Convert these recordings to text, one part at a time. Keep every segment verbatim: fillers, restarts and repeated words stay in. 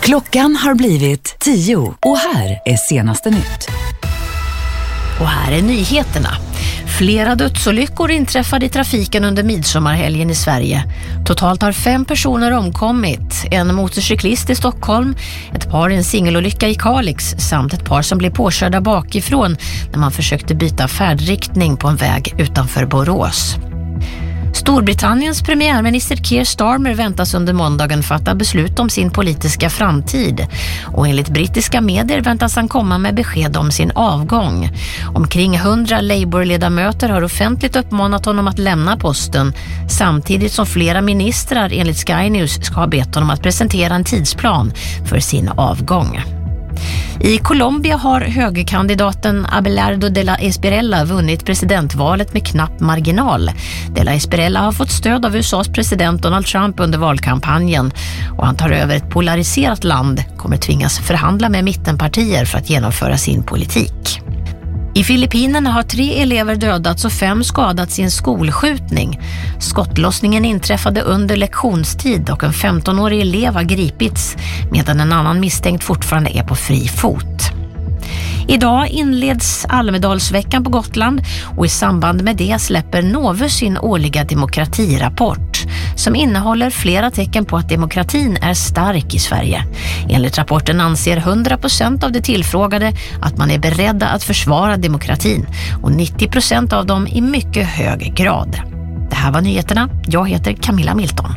Klockan har blivit tio och här är senaste nytt. Och här är nyheterna. Flera dödsolyckor inträffade i trafiken under midsommarhelgen i Sverige. Totalt har fem personer omkommit. En motorcyklist i Stockholm, ett par i en singelolycka i Kalix samt ett par som blev påkörda bakifrån när man försökte byta färdriktning på en väg utanför Borås. Storbritanniens premiärminister Keir Starmer väntas under måndagen fatta beslut om sin politiska framtid. Och enligt brittiska medier väntas han komma med besked om sin avgång. Omkring hundra Labour-ledamöter har offentligt uppmanat honom att lämna posten, samtidigt som flera ministrar enligt Sky News ska ha bett honom att presentera en tidsplan för sin avgång. I Colombia har högerkandidaten Abelardo de la Espriella vunnit presidentvalet med knapp marginal. De la Espriella har fått stöd av U S A:s president Donald Trump under valkampanjen och han tar över ett polariserat land, kommer tvingas förhandla med mittenpartier för att genomföra sin politik. I Filippinerna har tre elever dödats och fem skadats i en skolskjutning. Skottlossningen inträffade under lektionstid och en femtonårig elev har gripits medan en annan misstänkt fortfarande är på fri fot. Idag inleds Almedalsveckan på Gotland och i samband med det släpper Novus sin årliga demokratirapport som innehåller flera tecken på att demokratin är stark i Sverige. Enligt rapporten anser hundra procent av de tillfrågade att man är beredda att försvara demokratin och nittio procent av dem i mycket hög grad. Det här var nyheterna. Jag heter Camilla Milton.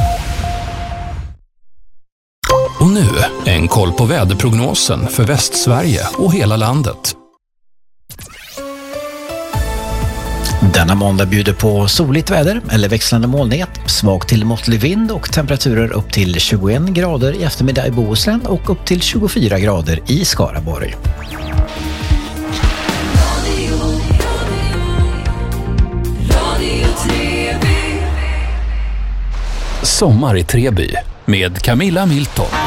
Och nu en koll på väderprognosen för Västsverige och hela landet. Denna måndag bjuder på soligt väder eller växlande molnighet, svag till måttlig vind och temperaturer upp till tjugoen grader i eftermiddag i Bohuslän och upp till tjugofyra grader i Skaraborg. Sommar i Treby med Camilla Milton.